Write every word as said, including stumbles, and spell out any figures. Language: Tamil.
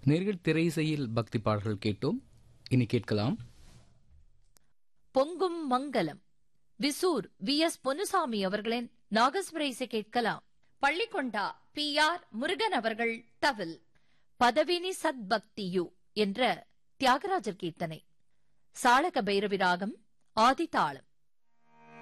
நேர்கள் திரைசையில் பக்தி பாடல்கள் கேட்டோம். இனி கேட்கலாம் பொங்கும் மங்கலம். விசூர் வி எஸ் பொன்னுசாமி அவர்களின் நாகஸ்வர இசை கேட்கலாம். பள்ளிக்கொண்டா பி ஆர் முருகன் அவர்கள் தவில். பதவினி சத் பக்தியு என்ற தியாகராஜர் கீர்த்தனை. சாளக பைரவி ராகம் ஆதிதாளம்.